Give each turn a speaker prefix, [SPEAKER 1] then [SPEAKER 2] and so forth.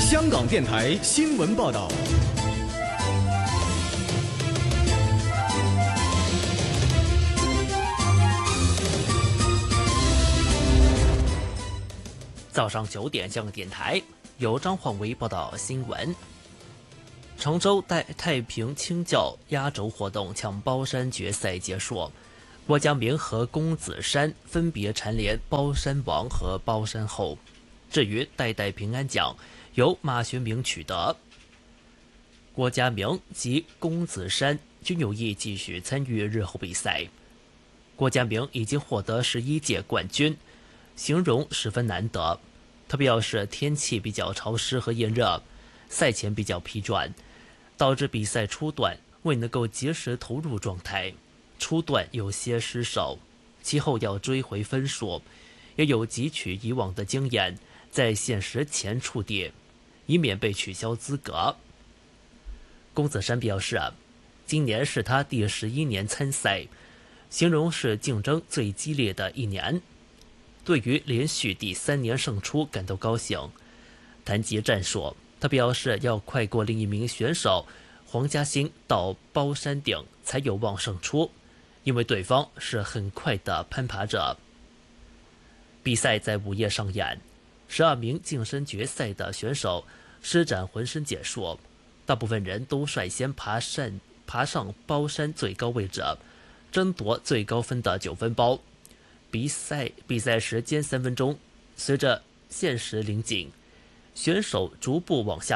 [SPEAKER 1] 香港电台新闻报道。
[SPEAKER 2] 早上9点，香港电台由张焕维报道新闻。常州太平清教压轴活动抢包山决赛结束，郭家明和龚子山分别蝉联包山王和包山后。至于代代平安奖由马学明取得，郭家明及龚子山均有意继续参与日后比赛。郭家明已经获得11届冠军，形容十分难得。他表示天气比较潮湿和炎热，赛前比较疲倦，导致比赛初段未能够及时投入状态，初段有些失手，其后要追回分数，也有汲取以往的经验，在限时前触地，以免被取消资格。龚子山表示，今年是他第11年参赛，形容是竞争最激烈的一年，对于连续第3年胜出感到高兴。谈及战术，他表示要快过另一名选手黄嘉欣到包山顶才有望胜出，因为对方是很快的攀爬者。比赛在午夜上演，12名晋身决赛的选手施展浑身解数，大部分人都率先爬上包山最高位置，争夺最高分的9分包。比赛时间3分钟，随着限时临近，选手逐步往下